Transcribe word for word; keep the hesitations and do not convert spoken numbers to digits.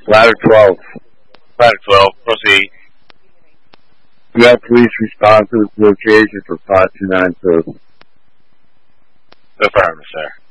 Ladder twelve. Ladder twelve, proceed. You have police respond to this location for five two nine two. Affirmative, sir.